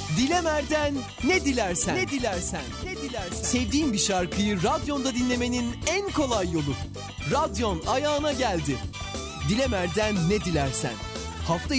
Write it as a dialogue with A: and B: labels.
A: Dilemer'den ne dilersen. Ne dilersen. Ne dilersen. Sevdiğin bir şarkıyı radyonda dinlemenin en kolay yolu. Radyon ayağına geldi. Dilemer'den ne dilersen. Hafta